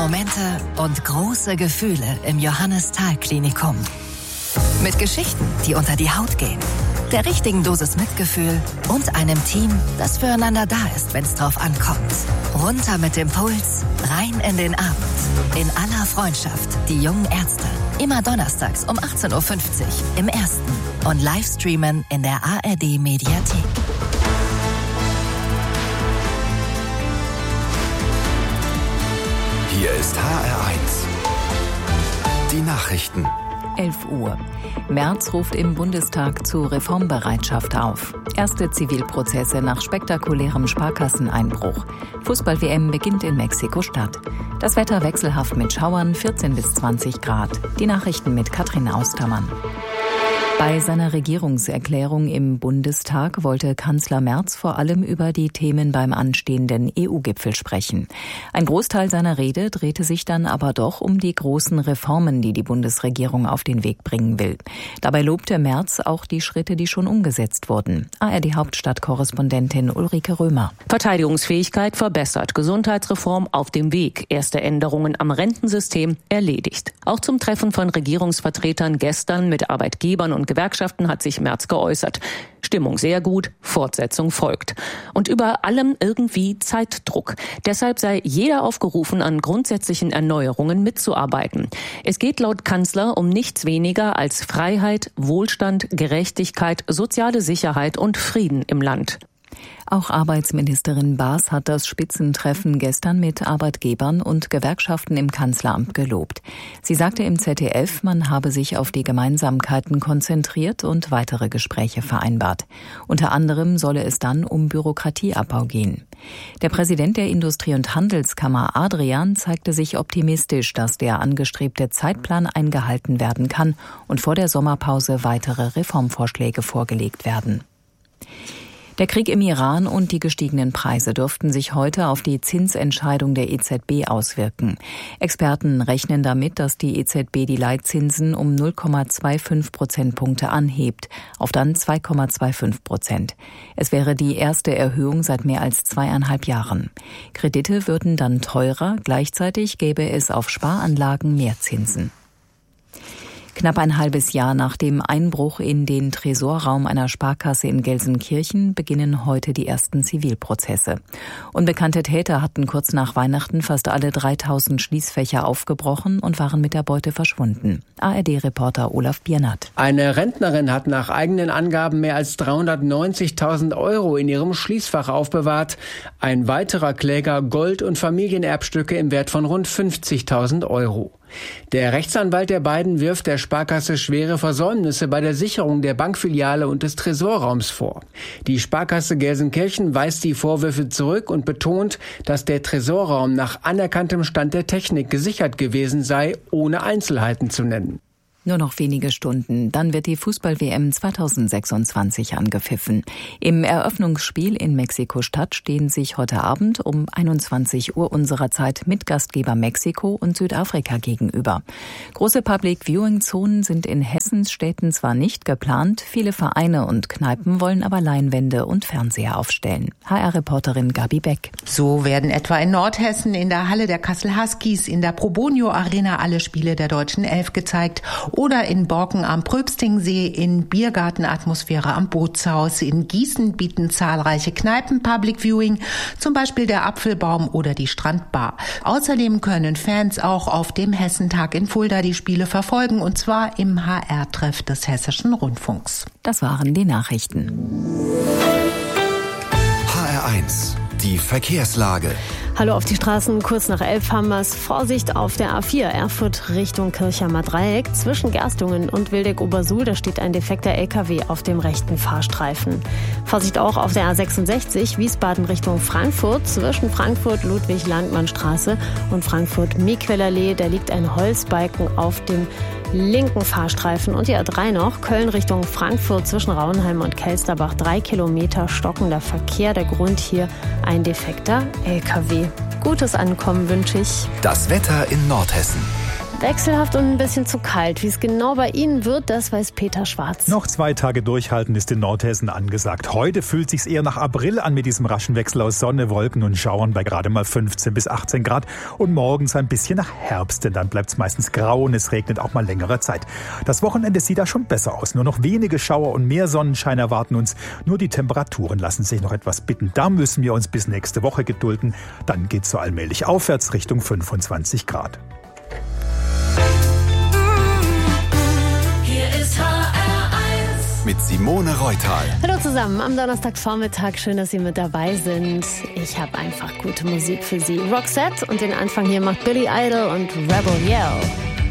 Momente und große Gefühle im Johannes-Thal-Klinikum. Mit Geschichten, die unter die Haut gehen, der richtigen Dosis Mitgefühl und einem Team, das füreinander da ist, wenn es drauf ankommt. Runter mit dem Puls, rein in den Abend. In aller Freundschaft, die jungen Ärzte. Immer donnerstags um 18.50 Uhr im Ersten und Livestreamen in der ARD-Mediathek. Hier ist HR1. Die Nachrichten. 11 Uhr. Merz ruft im Bundestag zu Reformbereitschaft auf. Erste Zivilprozesse nach spektakulärem Sparkasseneinbruch. Fußball-WM beginnt in Mexiko-Stadt. Das Wetter wechselhaft mit Schauern, 14 bis 20 Grad. Die Nachrichten mit Katrin Austermann. Bei seiner Regierungserklärung im Bundestag wollte Kanzler Merz vor allem über die Themen beim anstehenden EU-Gipfel sprechen. Ein Großteil seiner Rede drehte sich dann aber doch um die großen Reformen, die die Bundesregierung auf den Weg bringen will. Dabei lobte Merz auch die Schritte, die schon umgesetzt wurden. ARD-Hauptstadtkorrespondentin Ulrike Römer. Verteidigungsfähigkeit verbessert, Gesundheitsreform auf dem Weg, erste Änderungen am Rentensystem erledigt. Auch zum Treffen von Regierungsvertretern gestern mit Arbeitgebern und Gewerkschaften hat sich Merz geäußert. Stimmung sehr gut, Fortsetzung folgt. Und über allem irgendwie Zeitdruck. Deshalb sei jeder aufgerufen, an grundsätzlichen Erneuerungen mitzuarbeiten. Es geht laut Kanzler um nichts weniger als Freiheit, Wohlstand, Gerechtigkeit, soziale Sicherheit und Frieden im Land. Auch Arbeitsministerin Baas hat das Spitzentreffen gestern mit Arbeitgebern und Gewerkschaften im Kanzleramt gelobt. Sie sagte im ZDF, man habe sich auf die Gemeinsamkeiten konzentriert und weitere Gespräche vereinbart. Unter anderem solle es dann um Bürokratieabbau gehen. Der Präsident der Industrie- und Handelskammer Adrian zeigte sich optimistisch, dass der angestrebte Zeitplan eingehalten werden kann und vor der Sommerpause weitere Reformvorschläge vorgelegt werden. Der Krieg im Iran und die gestiegenen Preise dürften sich heute auf die Zinsentscheidung der EZB auswirken. Experten rechnen damit, dass die EZB die Leitzinsen um 0,25 Prozentpunkte anhebt, auf dann 2,25%. Es wäre die erste Erhöhung seit mehr als 2,5 Jahren. Kredite würden dann teurer, gleichzeitig gäbe es auf Sparanlagen mehr Zinsen. Knapp ein halbes Jahr nach dem Einbruch in den Tresorraum einer Sparkasse in Gelsenkirchen beginnen heute die ersten Zivilprozesse. Unbekannte Täter hatten kurz nach Weihnachten fast alle 3000 Schließfächer aufgebrochen und waren mit der Beute verschwunden. ARD-Reporter Olaf Biernat. Eine Rentnerin hat nach eigenen Angaben mehr als 390.000 € in ihrem Schließfach aufbewahrt. Ein weiterer Kläger Gold- und Familienerbstücke im Wert von rund 50.000 €. Der Rechtsanwalt der beiden wirft der Sparkasse schwere Versäumnisse bei der Sicherung der Bankfiliale und des Tresorraums vor. Die Sparkasse Gelsenkirchen weist die Vorwürfe zurück und betont, dass der Tresorraum nach anerkanntem Stand der Technik gesichert gewesen sei, ohne Einzelheiten zu nennen. Nur noch wenige Stunden, dann wird die Fußball-WM 2026 angepfiffen. Im Eröffnungsspiel in Mexiko-Stadt stehen sich heute Abend um 21 Uhr unserer Zeit Mitgastgeber Mexiko und Südafrika gegenüber. Große Public-Viewing-Zonen sind in Hessens Städten zwar nicht geplant, viele Vereine und Kneipen wollen aber Leinwände und Fernseher aufstellen. HR-Reporterin Gabi Beck. So werden etwa in Nordhessen in der Halle der Kassel Huskies in der Probonio Arena alle Spiele der deutschen Elf gezeigt. Oder in Borken am Pröbstingsee in Biergartenatmosphäre am Bootshaus. In Gießen bieten zahlreiche Kneipen Public Viewing, zum Beispiel der Apfelbaum oder die Strandbar. Außerdem können Fans auch auf dem Hessentag in Fulda die Spiele verfolgen, und zwar im HR-Treff des Hessischen Rundfunks. Das waren die Nachrichten. HR1, die Verkehrslage. Hallo auf die Straßen, kurz nach 11 haben wir es. Vorsicht auf der A4 Erfurt Richtung Kirchheimer Dreieck. Zwischen Gerstungen und Wildeck-Obersuhl, da steht ein defekter LKW auf dem rechten Fahrstreifen. Vorsicht auch auf der A66 Wiesbaden Richtung Frankfurt. Zwischen Frankfurt-Ludwig-Landmann-Straße und Frankfurt-Miquellerlee, da liegt ein Holzbalken auf dem linken Fahrstreifen. Und die A3 noch, Köln Richtung Frankfurt zwischen Rauenheim und Kelsterbach, 3 Kilometer stockender Verkehr. Der Grund hier ein defekter LKW. Gutes Ankommen wünsche ich. Das Wetter in Nordhessen. Wechselhaft und ein bisschen zu kalt. Wie es genau bei Ihnen wird, das weiß Peter Schwarz. Noch 2 Tage durchhalten ist in Nordhessen angesagt. Heute fühlt sich's eher nach April an mit diesem raschen Wechsel aus Sonne, Wolken und Schauern bei gerade mal 15 bis 18 Grad. Und morgens ein bisschen nach Herbst, denn dann bleibt's meistens grau und es regnet auch mal längere Zeit. Das Wochenende sieht da schon besser aus. Nur noch wenige Schauer und mehr Sonnenschein erwarten uns. Nur die Temperaturen lassen sich noch etwas bitten. Da müssen wir uns bis nächste Woche gedulden. Dann geht's so allmählich aufwärts Richtung 25 Grad. Mit Simone Reutal. Hallo zusammen, am Donnerstagvormittag. Schön, dass Sie mit dabei sind. Ich habe einfach gute Musik für Sie. Roxette und den Anfang hier macht Billy Idol und Rebel Yell.